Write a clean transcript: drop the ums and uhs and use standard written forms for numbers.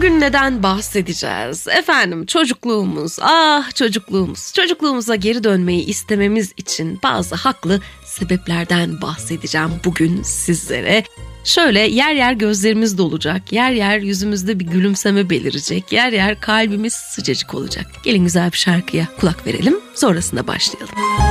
Bugün neden bahsedeceğiz? Efendim çocukluğumuz, çocukluğumuz. Çocukluğumuza geri dönmeyi istememiz için bazı haklı sebeplerden bahsedeceğim bugün sizlere. Şöyle yer yer gözlerimiz dolacak, yer yer yüzümüzde bir gülümseme belirecek, yer kalbimiz sıcacık olacak. Gelin güzel bir şarkıya kulak verelim, sonrasında başlayalım.